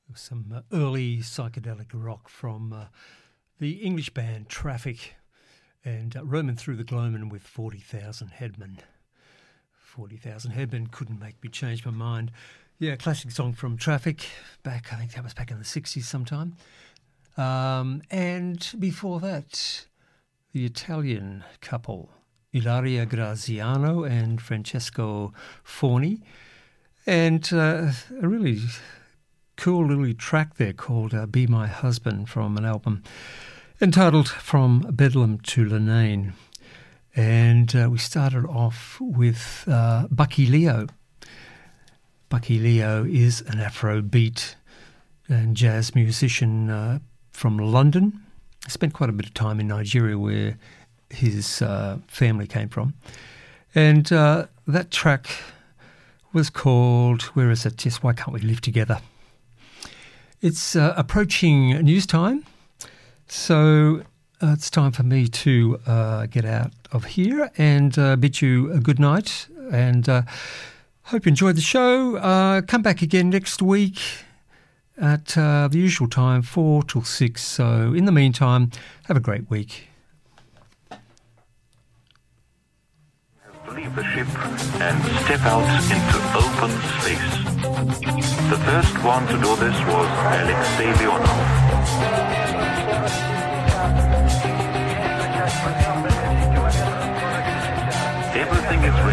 Some early psychedelic rock from the English band Traffic, and Roman Through the Gloaming with 40,000 Headmen. 40,000 Headmen couldn't make me change my mind. Yeah, classic song from Traffic, I think that was back in the 60s sometime. And before that, the Italian couple, Ilaria Graziano and Francesco Forni, and a really cool little track there called Be My Husband from an album entitled From Bedlam to Lenane. And we started off with Bucky Leo. Bucky Leo is an Afrobeat and jazz musician from London. Spent quite a bit of time in Nigeria where his family came from. And that track was called, where is it? Yes, Why Can't We Live Together? It's approaching news time, so it's time for me to get out of here and bid you a good night, and hope you enjoyed the show. Come back again next week at the usual time, 4 till 6. So in the meantime, have a great week. Leave the ship and step out into open space. The first one to do this was Alexei Leonov. Everything is ready.